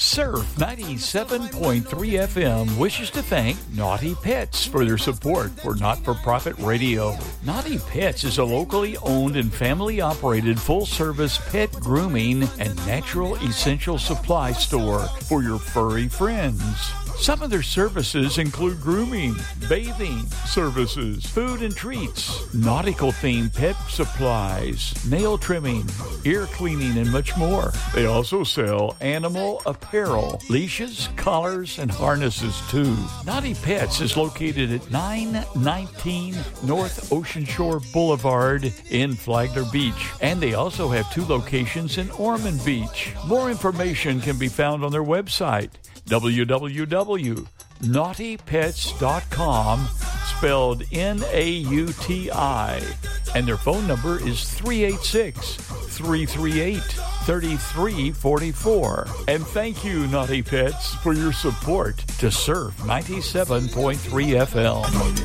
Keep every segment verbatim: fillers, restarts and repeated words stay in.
Surf ninety-seven point three F M wishes to thank Naughty Pets for their support for not-for-profit radio. Naughty Pets is a locally owned and family-operated full-service pet grooming and natural essential supply store for your furry friends. Some of their services include grooming, bathing services, food and treats, nautical-themed pet supplies, nail trimming, ear cleaning, and much more. They also sell animal apparel, leashes, collars, and harnesses, too. Naughty Pets is located at nine nineteen North Ocean Shore Boulevard in Flagler Beach, and they also have two locations in Ormond Beach. More information can be found on their website, w w w dot naughty pets dot com, spelled N A U T I, and their phone number is three eight six, three three eight, three three four four. And thank you, Naughty Pets, for your support to Surf ninety-seven point three F M.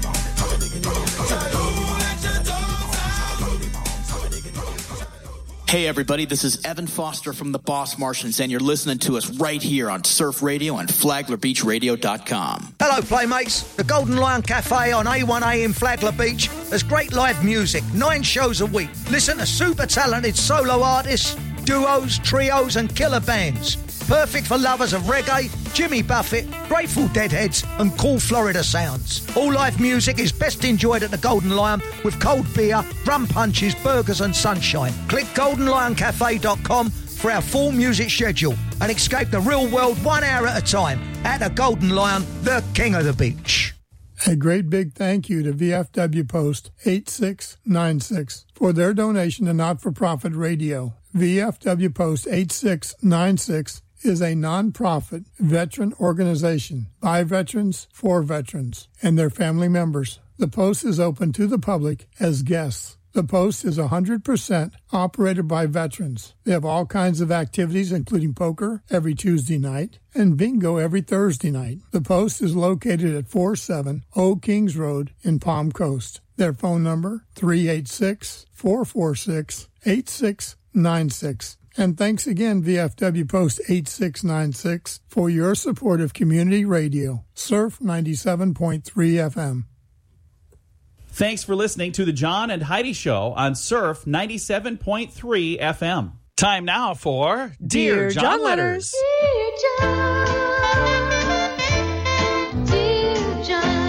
Hey everybody, this is Evan Foster from the Boss Martians, and you're listening to us right here on Surf Radio and Flagler Beach Radio dot com. Hello, Playmates. The Golden Lion Cafe on A one A in Flagler Beach has great live music, nine shows a week. Listen to super talented solo artists, duos, trios, and killer bands. Perfect for lovers of reggae, Jimmy Buffett, Grateful Deadheads, and cool Florida sounds. All live music is best enjoyed at the Golden Lion with cold beer, rum punches, burgers, and sunshine. Click golden lion cafe dot com for our full music schedule and escape the real world one hour at a time at the Golden Lion, the king of the beach. A great big thank you to V F W Post eight six nine six for their donation to Not-for-Profit Radio. V F W Post eight six nine six is a non-profit veteran organization by veterans for veterans and their family members. The Post is open to the public as guests. The Post is one hundred percent operated by veterans. They have all kinds of activities, including poker every Tuesday night and bingo every Thursday night. The Post is located at forty-seven Old Kings Road in Palm Coast. Their phone number, three eight six, four four six, eight six nine six. And thanks again, V F W Post eight six nine six, for your support of community radio. Surf ninety-seven point three F M. Thanks for listening to the John and Heidi Show on Surf ninety-seven point three F M. Time now for Dear, Dear John, John Letters. Dear John, Dear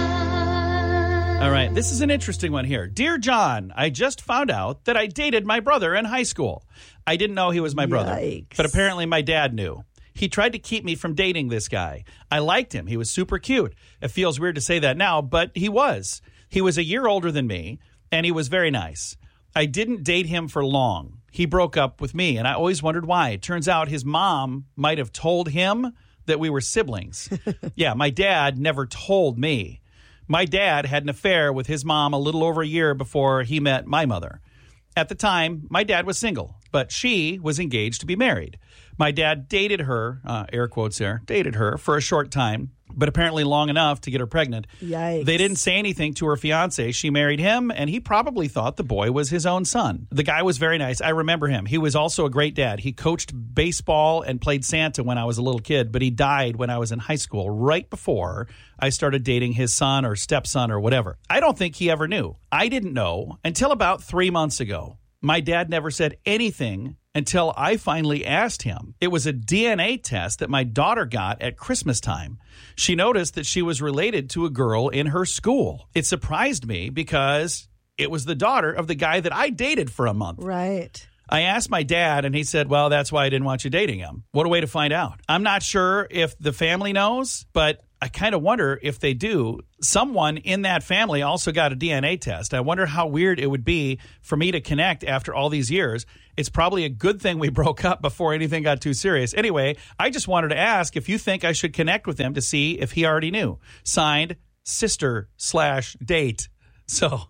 John. All right, this is an interesting one here. Dear John, I just found out that I dated my brother in high school. I didn't know he was my brother, Yikes. But apparently my dad knew. He tried to keep me from dating this guy. I liked him. He was super cute. It feels weird to say that now, but he was. He was a year older than me, and he was very nice. I didn't date him for long. He broke up with me, and I always wondered why. It turns out his mom might have told him that we were siblings. Yeah, my dad never told me. My dad had an affair with his mom a little over a year before he met my mother. At the time, my dad was single, but she was engaged to be married. My dad dated her, uh, air quotes there, dated her for a short time, but apparently long enough to get her pregnant. Yikes. They didn't say anything to her fiancé. She married him, and he probably thought the boy was his own son. The guy was very nice. I remember him. He was also a great dad. He coached baseball and played Santa when I was a little kid, but he died when I was in high school, right before I started dating his son or stepson or whatever. I don't think he ever knew. I didn't know until about three months ago. My dad never said anything until I finally asked him. It was a D N A test that my daughter got at Christmas time. She noticed that she was related to a girl in her school. It surprised me because it was the daughter of the guy that I dated for a month. Right. I asked my dad, and he said, well, that's why I didn't want you dating him. What a way to find out. I'm not sure if the family knows, but I kind of wonder if they do. Someone in that family also got a D N A test. I wonder how weird it would be for me to connect after all these years. It's probably a good thing we broke up before anything got too serious. Anyway, I just wanted to ask if you think I should connect with him to see if he already knew. Signed, sister slash date. So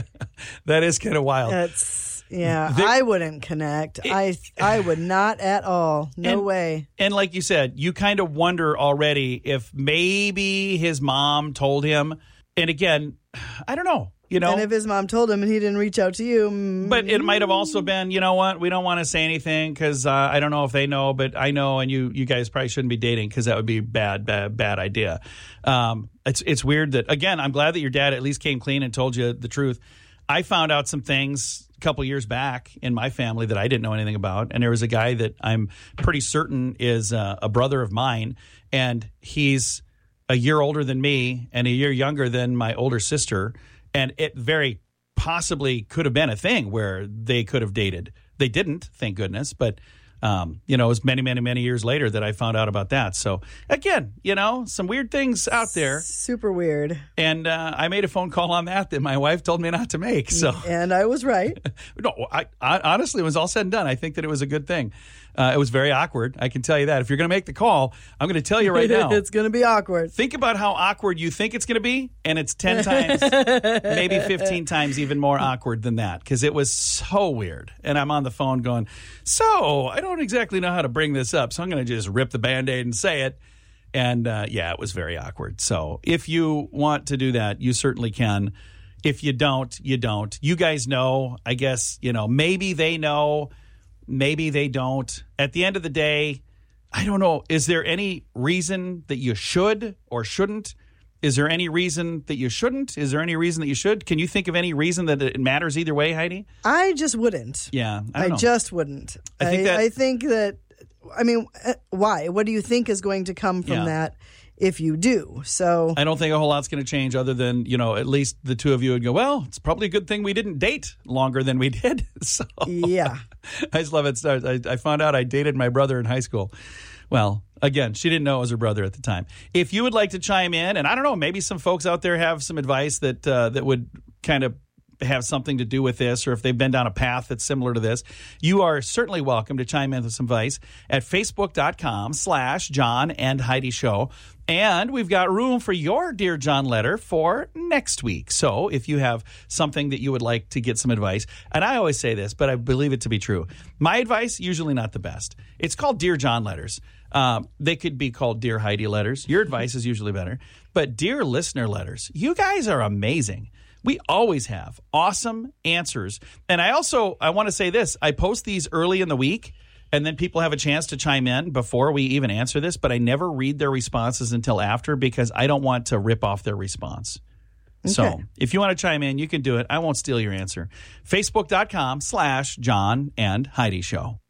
that is kind of wild. That's, yeah, There- I wouldn't connect. It- I I would not at all. No And- way. And like you said, you kind of wonder already if maybe his mom told him. And again, I don't know. You know, And if his mom told him and he didn't reach out to you, mm, but it might have also been, you know what, we don't want to say anything because uh, I don't know if they know, but I know, and you you guys probably shouldn't be dating because that would be bad, bad, bad idea. Um, it's it's weird that, again, I'm glad that your dad at least came clean and told you the truth. I found out some things a couple years back in my family that I didn't know anything about, and there was a guy that I'm pretty certain is uh, a brother of mine, and he's a year older than me and a year younger than my older sister. And it very possibly could have been a thing where they could have dated. They didn't, thank goodness. But, um, you know, it was many, many, many years later that I found out about that. So, again, you know, some weird things out there. super weird. And uh, I made a phone call on that that my wife told me not to make. So, And I was right. no, I, I honestly, it was all said and done. I think that it was a good thing. Uh, it was very awkward. I can tell you that. If you're going to make the call, I'm going to tell you right now. It's going to be awkward. Think about how awkward you think it's going to be, and it's ten times, maybe fifteen times even more awkward than that, because it was so weird. And I'm on the phone going, so I don't exactly know how to bring this up, so I'm going to just rip the Band-Aid and say it. And, uh, yeah, it was very awkward. So if you want to do that, you certainly can. If you don't, you don't. You guys know, I guess, you know, maybe they know. Maybe they don't. At the end of the day, I don't know. Is there any reason that you should or shouldn't? Is there any reason that you shouldn't? Is there any reason that you should? Can you think of any reason that it matters either way, Heidi? I just wouldn't. Yeah, I, I, don't know. just wouldn't. I think that- I think that, I mean, uh, why? What do you think is going to come from Yeah. that if you do? So I don't think a whole lot's going to change other than, you know, at least the two of you would go, well, it's probably a good thing we didn't date longer than we did. So yeah. I just love it. I, I found out I dated my brother in high school. Well, again, she didn't know it was her brother at the time. If you would like to chime in, and I don't know, maybe some folks out there have some advice that uh, that would kind of have something to do with this, or if they've been down a path that's similar to this, you are certainly welcome to chime in with some advice at facebook.com slash John and Heidi Show. And we've got room for your Dear John letter for next week. So if you have something that you would like to get some advice, and I always say this, but I believe it to be true. My advice, usually not the best. It's called Dear John letters. Um, they could be called Dear Heidi letters. Your advice is usually better. But Dear Listener letters, you guys are amazing. We always have awesome answers. And I also, I want to say this, I post these early in the week, and then people have a chance to chime in before we even answer this, but I never read their responses until after because I don't want to rip off their response. Okay. So if you want to chime in, you can do it. I won't steal your answer. Facebook.com slash John and Heidi Show.